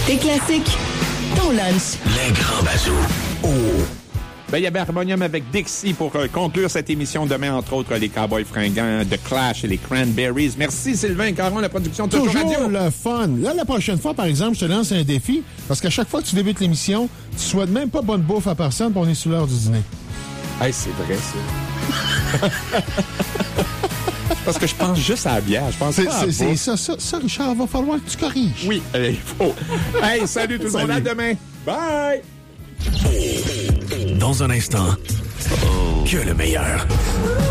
Tes classiques, ton lunch. Les grands bazous. Oh! Ben, il y avait Harmonium avec Dixie pour conclure cette émission. Demain, entre autres, les Cowboys fringants, The Clash et les Cranberries. Merci, Sylvain Caron, la production de Toujours Toujours Radio. le fun. Là, la prochaine fois, par exemple, je te lance un défi, parce qu'à chaque fois que tu débutes l'émission, tu souhaites même pas bonne bouffe à personne, pour on est sur l'heure du dîner. Hey, c'est vrai, ça. Parce que je pense juste à la bière. Je pense pas à la C'est bouffe. ça, Richard, va falloir que tu corriges. Oui, il faut. Hey, salut tout le monde. À demain. Bye! Dans un instant, que le meilleur.